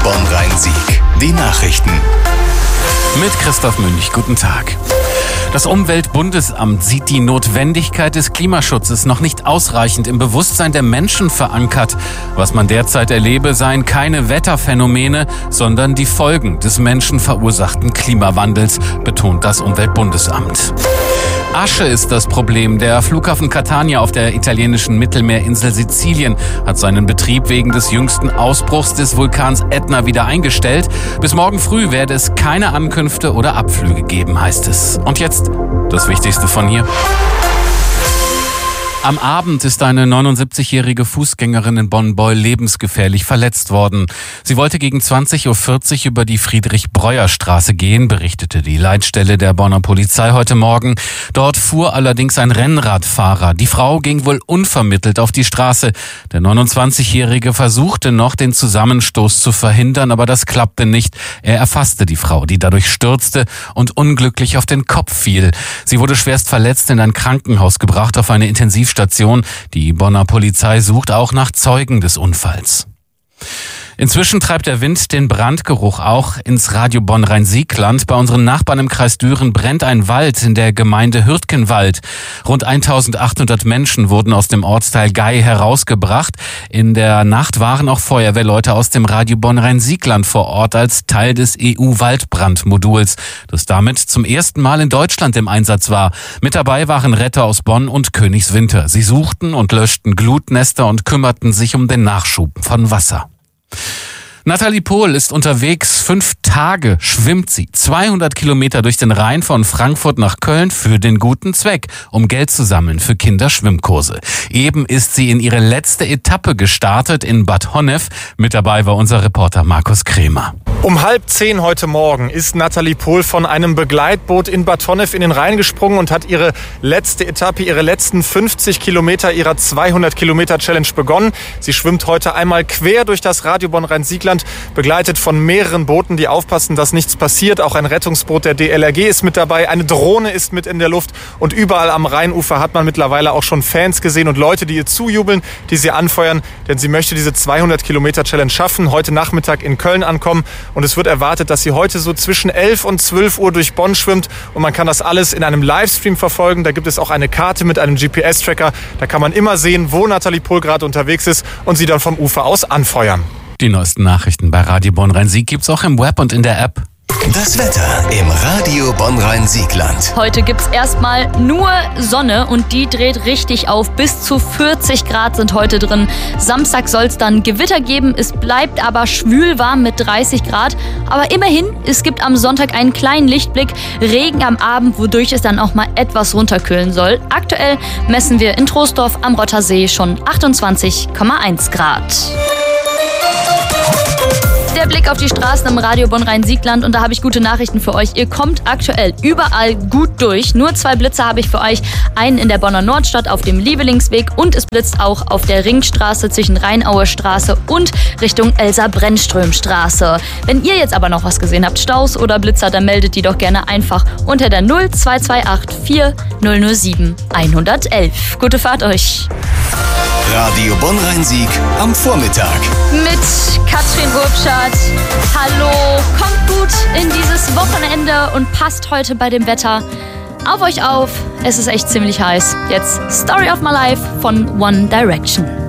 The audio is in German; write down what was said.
Bonn-Rhein-Sieg. Die Nachrichten. Mit Christoph Münch, guten Tag. Das Umweltbundesamt sieht die Notwendigkeit des Klimaschutzes noch nicht ausreichend im Bewusstsein der Menschen verankert. Was man derzeit erlebe, seien keine Wetterphänomene, sondern die Folgen des menschenverursachten Klimawandels, betont das Umweltbundesamt. Asche ist das Problem. Der Flughafen Catania auf der italienischen Mittelmeerinsel Sizilien hat seinen Betrieb wegen des jüngsten Ausbruchs des Vulkans Ätna wieder eingestellt. Bis morgen früh werde es keine Ankünfte oder Abflüge geben, heißt es. Und jetzt das Wichtigste von hier. Am Abend ist eine 79-jährige Fußgängerin in Bonn-Beul lebensgefährlich verletzt worden. Sie wollte gegen 20.40 Uhr über die Friedrich-Breuer-Straße gehen, berichtete die Leitstelle der Bonner Polizei heute Morgen. Dort fuhr allerdings ein Rennradfahrer. Die Frau ging wohl unvermittelt auf die Straße. Der 29-Jährige versuchte noch, den Zusammenstoß zu verhindern, aber das klappte nicht. Er erfasste die Frau, die dadurch stürzte und unglücklich auf den Kopf fiel. Sie wurde schwerst verletzt in ein Krankenhaus gebracht, auf eine Intensivstation. Die Bonner Polizei sucht auch nach Zeugen des Unfalls. Inzwischen treibt der Wind den Brandgeruch auch ins Radio Bonn-Rhein-Sieg-Land. Bei unseren Nachbarn im Kreis Düren brennt ein Wald in der Gemeinde Hürtgenwald. Rund 1800 Menschen wurden aus dem Ortsteil Gei herausgebracht. In der Nacht waren auch Feuerwehrleute aus dem Radio Bonn-Rhein-Sieg-Land vor Ort als Teil des EU-Waldbrandmoduls, das damit zum ersten Mal in Deutschland im Einsatz war. Mit dabei waren Retter aus Bonn und Königswinter. Sie suchten und löschten Glutnester und kümmerten sich um den Nachschub von Wasser. Nathalie Pohl ist unterwegs. 5 Tage schwimmt sie 200 Kilometer durch den Rhein von Frankfurt nach Köln für den guten Zweck, um Geld zu sammeln für Kinderschwimmkurse. Eben ist sie in ihre letzte Etappe gestartet in Bad Honnef. Mit dabei war unser Reporter Markus Kremer. Um 9:30 heute Morgen ist Nathalie Pohl von einem Begleitboot in Bad Honnef in den Rhein gesprungen und hat ihre letzte Etappe, ihre letzten 50 Kilometer ihrer 200 Kilometer Challenge begonnen. Sie schwimmt heute einmal quer durch das Radio Bonn-Rhein-Sieg-Land, begleitet von mehreren Booten, die aufpassen, dass nichts passiert. Auch ein Rettungsboot der DLRG ist mit dabei, eine Drohne ist mit in der Luft und überall am Rheinufer hat man mittlerweile auch schon Fans gesehen und Leute, die ihr zujubeln, die sie anfeuern, denn sie möchte diese 200 Kilometer Challenge schaffen, heute Nachmittag in Köln ankommen. Und es wird erwartet, dass sie heute so zwischen 11 und 12 Uhr durch Bonn schwimmt. Und man kann das alles in einem Livestream verfolgen. Da gibt es auch eine Karte mit einem GPS-Tracker. Da kann man immer sehen, wo Nathalie Pohl gerade unterwegs ist und sie dann vom Ufer aus anfeuern. Die neuesten Nachrichten bei Radio Bonn-Rhein-Sieg gibt's auch im Web und in der App. Das Wetter im Radio Bonn-Rhein-Sieg-Land. Heute gibt's erstmal nur Sonne und die dreht richtig auf. Bis zu 40 Grad sind heute drin. Samstag soll's dann Gewitter geben. Es bleibt aber schwül warm mit 30 Grad. Aber immerhin, es gibt am Sonntag einen kleinen Lichtblick. Regen am Abend, wodurch es dann auch mal etwas runterkühlen soll. Aktuell messen wir in Troisdorf am Rottersee schon 28,1 Grad. Der Blick auf die Straßen im Radio Bonn-Rhein-Sieg-Land und da habe ich gute Nachrichten für euch. Ihr kommt aktuell überall gut durch. Nur 2 Blitze habe ich für euch. Einen in der Bonner Nordstadt auf dem Liebelingsweg und es blitzt auch auf der Ringstraße zwischen Rheinauer Straße und Richtung Elsa-Brennström-Straße. Wenn ihr jetzt aber noch was gesehen habt, Staus oder Blitzer, dann meldet die doch gerne einfach unter der 0228 4007 111. Gute Fahrt euch. Radio Bonn-Rhein-Sieg am Vormittag. Mit Katrin Urbschat. Hallo, kommt gut in dieses Wochenende und passt heute bei dem Wetter auf euch auf. Es ist echt ziemlich heiß. Jetzt Story of My Life von One Direction.